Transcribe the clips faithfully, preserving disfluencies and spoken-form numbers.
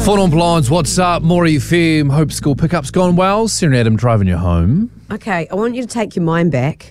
Phone on Blinds, what's up? Maury F M, hope school pickup's gone well. Sarah and Adam driving you home. Okay, I want you to take your mind back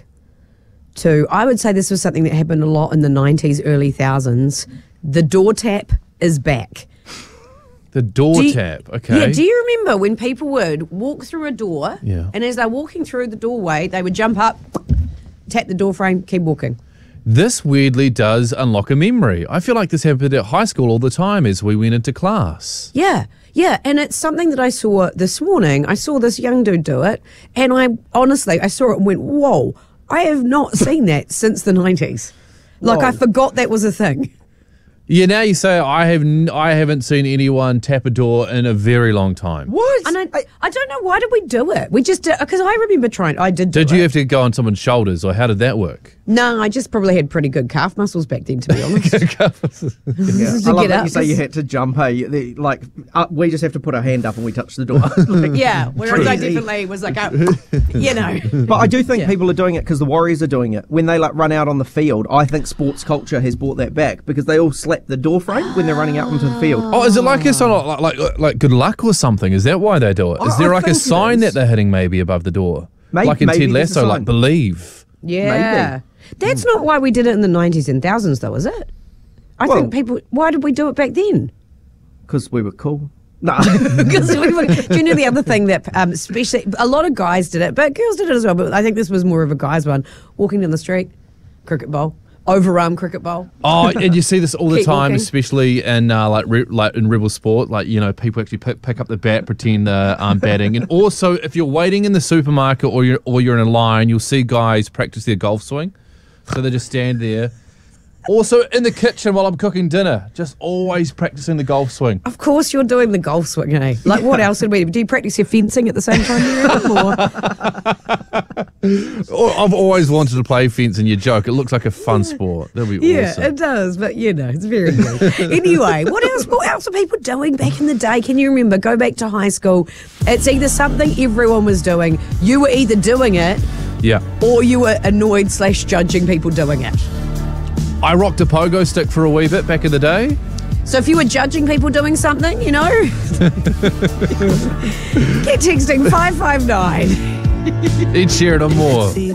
to, I would say this was something that happened a lot in the nineties, early thousands. The door tap is back. The door Do you- tap, okay. Yeah, do you remember when people would walk through a door, Yeah. and as they're walking through the doorway, they would jump up, tap the door frame, keep walking? This weirdly does unlock a memory. I feel like this happened at high school all the time as we went into class. Yeah, yeah, and it's something that I saw this morning. I saw this young dude do it, and I honestly, I saw it and went, whoa, I have not seen that since the nineties. Like, Whoa. I forgot that was a thing. Yeah, now you say I have n- I haven't seen anyone tap a door in a very long time. What? And I, I don't know, why did we do it? We just did, because I remember trying, I did do Did you it. have to go on someone's shoulders, or how did that work? No, I just probably had pretty good calf muscles back then, to be honest. Yeah. To I love get that up. you say you had to jump. Hey, the, like uh, we just have to put our hand up and we touch the door. Like, Yeah, whereas I Crazy. definitely was like, oh, you know. But I do think Yeah. people are doing it because the Warriors are doing it. When they like run out on the field, I think sports culture has brought that back because they all slap the door frame when they're running out onto the field. Oh, is it like a sort of like, like like good luck or something? Is that why they do it? Is I- there I like a think it sign that is. they're hitting maybe above the door? Maybe- like in maybe Ted there's a Lasso, like sign. believe. Yeah. That's not why we did it in the nineties and thousands, though, is it? I Well- think people, why did we do it back then? Because we were cool. No. Because we were, do you know the other thing that, um, especially, a lot of guys did it, but girls did it as well, but I think this was more of a guy's one. Walking down the street, cricket bowl, overarm cricket bowl. Oh, and you see this all the Keep time, walking. especially in uh, like re- like in rebel sport. Like, you know, people actually pick, pick up the bat, pretend they're um, batting, and also if you're waiting in the supermarket or you're or you're in a line, you'll see guys practice their golf swing. So they just stand there. Also in the kitchen while I'm cooking dinner, just always practicing the golf swing. Of course you're doing the golf swing, eh? Like, what else would we do? Do you practice your fencing at the same time? Or? Oh, I've always wanted to play fence, and you joke. It looks like a fun sport. That'd be Yeah, awesome. it does, but you know, it's very good. Anyway, what else what else are people doing back in the day? Can you remember? Go back to high school. It's either something everyone was doing, you were either doing it, Yeah. or you were annoyed slash judging people doing it. I rocked a pogo stick for a wee bit back in the day. So if you were judging people doing something, you know, get texting five five nine. Ed Sheeran and more.